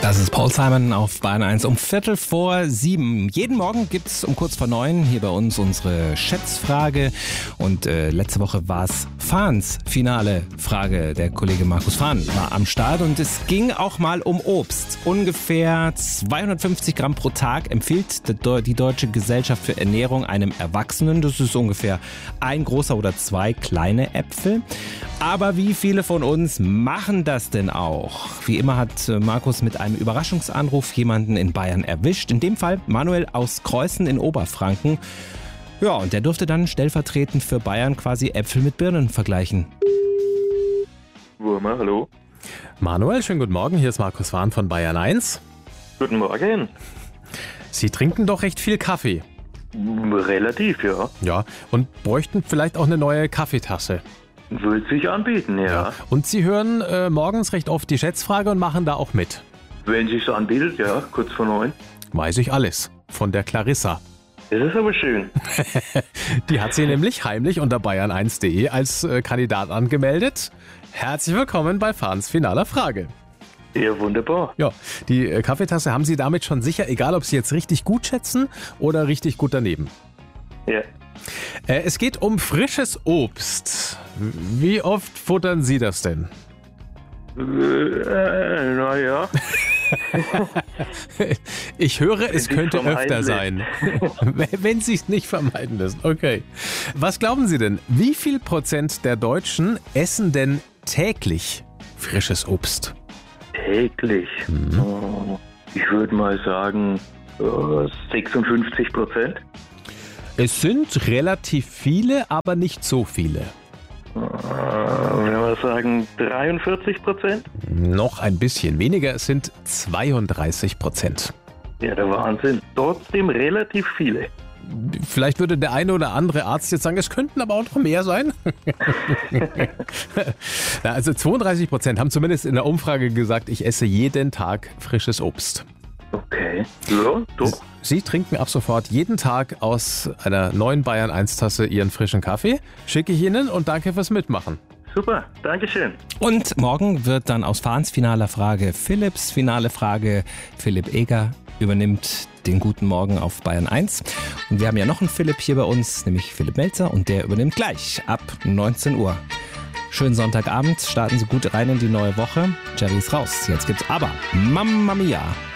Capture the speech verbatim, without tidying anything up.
Das ist Paul Simon auf Bayern eins um Viertel vor sieben. Jeden Morgen gibt's um kurz vor neun hier bei uns unsere Schätzfrage. Und äh, letzte Woche war es Fahns finale Frage. Der Kollege Markus Fahn war am Start und es ging auch mal um Obst. Ungefähr zweihundertfünfzig Gramm pro Tag empfiehlt die Deutsche Gesellschaft für Ernährung einem Erwachsenen. Das ist ungefähr ein großer oder zwei kleine Äpfel. Aber wie viele von uns machen das denn auch? Wie immer hat Markus mit einem Überraschungsanruf jemanden in Bayern erwischt. In dem Fall Manuel aus Kreußen in Oberfranken. Ja, und der durfte dann stellvertretend für Bayern quasi Äpfel mit Birnen vergleichen. Wurmer, hallo. Manuel, schönen guten Morgen. Hier ist Markus Fahn von Bayern eins. Guten Morgen. Sie trinken doch recht viel Kaffee. Relativ, ja. Ja, und bräuchten vielleicht auch eine neue Kaffeetasse. Würde sich anbieten, ja. Ja. Und Sie hören äh, morgens recht oft die Schätzfrage und machen da auch mit. Wenn sich so anbietet, ja, kurz vor neun. Weiß ich alles. Von der Clarissa. Das ist aber schön. Die hat sie nämlich heimlich unter bayern eins punkt de als äh, Kandidat angemeldet. Herzlich willkommen bei Fahns finaler Frage. Ja, wunderbar. Ja, die äh, Kaffeetasse haben Sie damit schon sicher, egal ob Sie jetzt richtig gut schätzen oder richtig gut daneben. Ja. Äh, es geht um frisches Obst. Wie oft futtern Sie das denn? Äh, naja. Ich höre, es Wenn sich's könnte vermeiden öfter lässt. sein. Wenn Sie es nicht vermeiden lassen. Okay. Was glauben Sie denn? Wie viel Prozent der Deutschen essen denn täglich frisches Obst? Täglich. Mhm. Oh, ich würde mal sagen, äh, sechsundfünfzig Prozent. Es sind relativ viele, aber nicht so viele. Äh, wenn wir sagen dreiundvierzig Prozent. Noch ein bisschen weniger, es sind zweiunddreißig Prozent. Ja, der Wahnsinn. Trotzdem relativ viele. Vielleicht würde der eine oder andere Arzt jetzt sagen, es könnten aber auch noch mehr sein. Ja, also zweiunddreißig Prozent haben zumindest in der Umfrage gesagt, ich esse jeden Tag frisches Obst. Okay. Ja, doch. Sie trinken ab sofort jeden Tag aus einer neuen Bayern eins Tasse Ihren frischen Kaffee. Schicke ich Ihnen und danke fürs Mitmachen. Super, Dankeschön. Und morgen wird dann aus Fahns finaler Frage Philipps finale Frage. Philipp Eger übernimmt den guten Morgen auf Bayern eins. Und wir haben ja noch einen Philipp hier bei uns, nämlich Philipp Melzer. Und der übernimmt gleich ab neunzehn Uhr. Schönen Sonntagabend, starten Sie gut rein in die neue Woche. Jerry ist raus. Jetzt gibt's aber Mamma Mia.